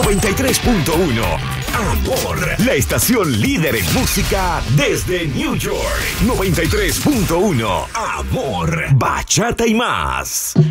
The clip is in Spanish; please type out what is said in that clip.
93.1 Amor, la estación líder en música desde New York. 93.1 Amor, bachata y más.